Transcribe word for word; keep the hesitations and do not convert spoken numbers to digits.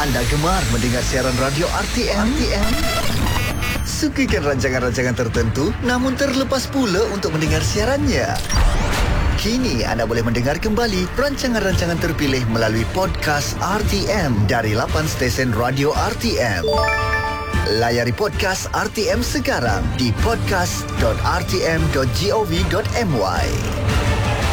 Anda gemar mendengar siaran radio R T M? R T M? Sukakan rancangan-rancangan tertentu namun terlepas pula untuk mendengar siarannya? Kini anda boleh mendengar kembali rancangan-rancangan terpilih melalui podcast R T M dari lapan stesen radio R T M. Layari podcast R T M sekarang di podcast dot r t m dot gov dot my.